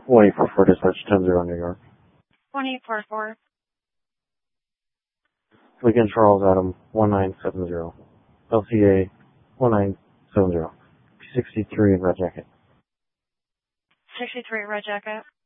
1844 dispatch 10-0 New York. 1844. Lincoln Charles Adam 1970. LCA 1970. 63 Red Jacket. 63 Red Jacket.